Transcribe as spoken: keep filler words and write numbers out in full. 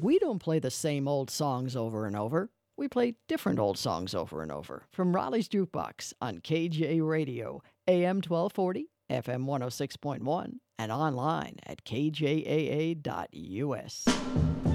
we don't play the same old songs over and over. We play different old songs over and over. From Raleigh's Jukebox on K J Radio, A M twelve forty, F M one oh six point one, and online at k j a a dot u s.